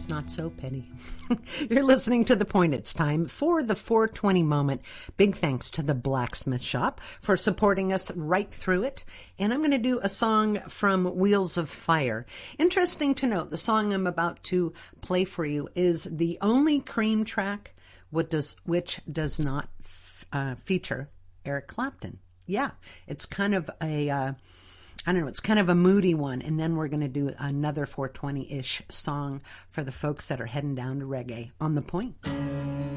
It's not so petty. You're listening to The Point. It's time for the 420 moment. Big thanks to the Blacksmith Shop for supporting us right through it. And I'm going to do a song from Wheels of Fire. Interesting to note, the song I'm about to play for you is the only Cream track which does not feature Eric Clapton. Yeah, it's kind of a... I don't know, it's kind of a moody one. And then we're going to do another 420-ish song for the folks that are heading down to reggae on The Point.